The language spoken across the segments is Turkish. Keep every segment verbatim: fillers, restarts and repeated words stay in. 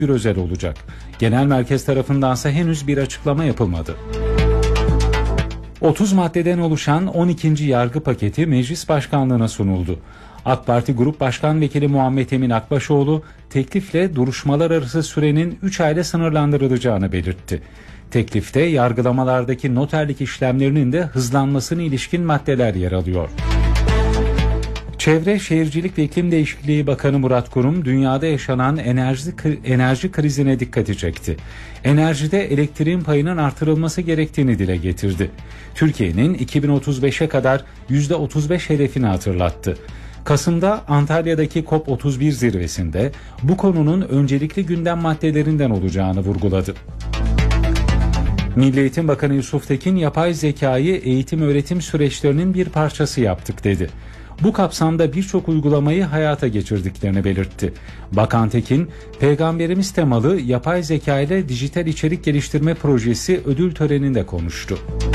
bir özel olacak. Genel merkez tarafındansa henüz bir açıklama yapılmadı. otuz maddeden oluşan on ikinci yargı paketi meclis başkanlığına sunuldu. AK Parti Grup Başkan Vekili Muhammed Emin Akbaşoğlu teklifle duruşmalar arası sürenin üç ayla sınırlandırılacağını belirtti. Teklifte yargılamalardaki noterlik işlemlerinin de hızlanmasına ilişkin maddeler yer alıyor. Çevre, Şehircilik ve İklim Değişikliği Bakanı Murat Kurum, dünyada yaşanan enerji, enerji krizine dikkati çekti. Enerjide elektriğin payının artırılması gerektiğini dile getirdi. Türkiye'nin iki bin otuz beşe kadar yüzde otuz beş hedefini hatırlattı. Kasım'da Antalya'daki COP otuz bir zirvesinde bu konunun öncelikli gündem maddelerinden olacağını vurguladı. Milli Eğitim Bakanı Yusuf Tekin, yapay zekayı eğitim öğretim süreçlerinin bir parçası yaptık dedi. Bu kapsamda birçok uygulamayı hayata geçirdiklerini belirtti. Bakan Tekin, Peygamberimiz temalı yapay zeka ile dijital içerik geliştirme projesi ödül töreninde konuştu.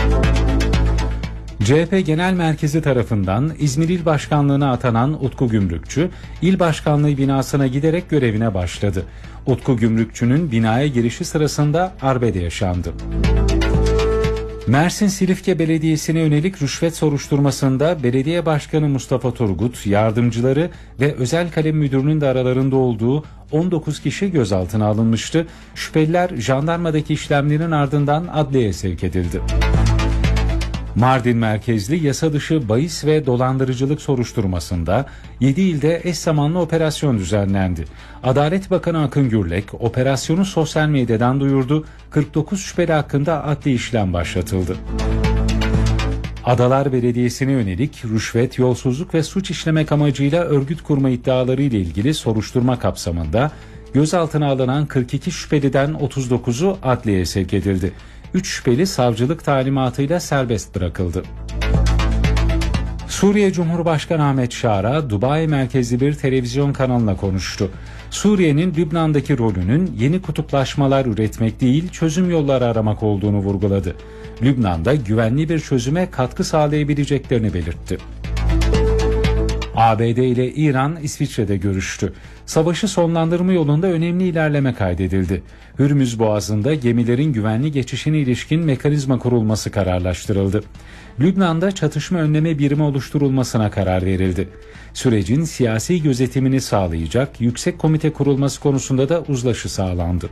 C H P Genel Merkezi tarafından İzmir İl Başkanlığı'na atanan Utku Gümrükçü, İl Başkanlığı binasına giderek görevine başladı. Utku Gümrükçü'nün binaya girişi sırasında arbede yaşandı. Mersin Silifke Belediyesi'ne yönelik rüşvet soruşturmasında Belediye Başkanı Mustafa Turgut, yardımcıları ve özel kalem müdürünün de aralarında olduğu on dokuz kişi gözaltına alınmıştı. Şüpheliler jandarmadaki işlemlerin ardından adliyeye sevk edildi. Mardin merkezli yasa dışı bahis ve dolandırıcılık soruşturmasında yedi ilde eş zamanlı operasyon düzenlendi. Adalet Bakanı Akın Gürlek operasyonu sosyal medyadan duyurdu. kırk dokuz şüpheli hakkında adli işlem başlatıldı. Adalar Belediyesi'ne yönelik rüşvet, yolsuzluk ve suç işlemek amacıyla örgüt kurma iddiaları ile ilgili soruşturma kapsamında gözaltına alınan kırk iki şüpheliden otuz dokuzu adliyeye sevk edildi. üç şüpheli savcılık talimatıyla serbest bırakıldı. Suriye Cumhurbaşkanı Ahmet Şara, Dubai merkezli bir televizyon kanalına konuştu. Suriye'nin Lübnan'daki rolünün yeni kutuplaşmalar üretmek değil, çözüm yolları aramak olduğunu vurguladı. Lübnan'da güvenli bir çözüme katkı sağlayabileceklerini belirtti. A B D ile İran, İsviçre'de görüştü. Savaşı sonlandırma yolunda önemli ilerleme kaydedildi. Hürmüz Boğazı'nda gemilerin güvenli geçişine ilişkin mekanizma kurulması kararlaştırıldı. Lübnan'da çatışma önleme birimi oluşturulmasına karar verildi. Sürecin siyasi gözetimini sağlayacak yüksek komite kurulması konusunda da uzlaşı sağlandı.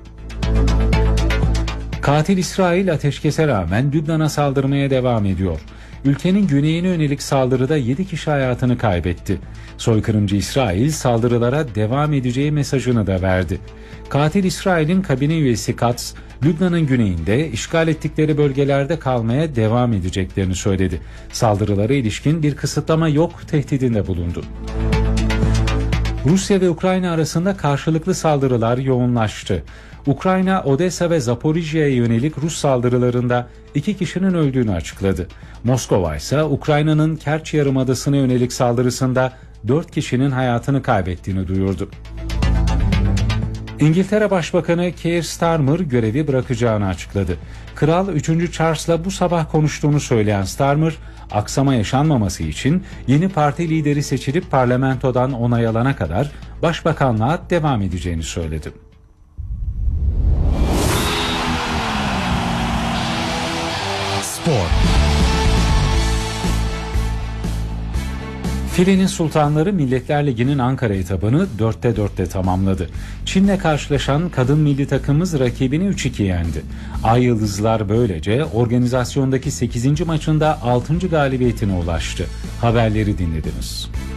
Katil İsrail ateşkese rağmen Lübnan'a saldırmaya devam ediyor. Ülkenin güneyine yönelik saldırıda yedi kişi hayatını kaybetti. Soykırımcı İsrail saldırılara devam edeceği mesajını da verdi. Katil İsrail'in kabine üyesi Katz, Lübnan'ın güneyinde işgal ettikleri bölgelerde kalmaya devam edeceklerini söyledi. Saldırılara ilişkin bir kısıtlama yok tehdidinde bulundu. Rusya ve Ukrayna arasında karşılıklı saldırılar yoğunlaştı. Ukrayna, Odessa ve Zaporijya'ya yönelik Rus saldırılarında iki kişinin öldüğünü açıkladı. Moskova ise Ukrayna'nın Kerç Yarımadası'na yönelik saldırısında dört kişinin hayatını kaybettiğini duyurdu. İngiltere Başbakanı Keir Starmer görevi bırakacağını açıkladı. Kral üçüncü Charles'la bu sabah konuştuğunu söyleyen Starmer, aksama yaşanmaması için yeni parti lideri seçilip parlamentodan onay alana kadar başbakanlığa devam edeceğini söyledi. Spor. Filenin Sultanları Milletler Ligi'nin Ankara etabını dörtte dörtte tamamladı. Çin'le karşılaşan kadın milli takımımız rakibini üç iki yendi. Ay Yıldızlar böylece organizasyondaki sekizinci maçında altıncı galibiyetine ulaştı. Haberleri dinlediniz.